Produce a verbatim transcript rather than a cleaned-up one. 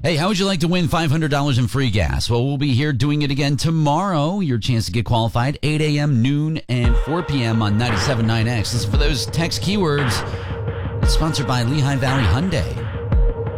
Hey, how would you like to win five hundred dollars in free gas? Well, we'll be here doing it again tomorrow. Your chance to get qualified, eight a.m., noon, and four p.m. on ninety-seven point nine X. Listen for those text keywords. It's sponsored by Lehigh Valley Hyundai.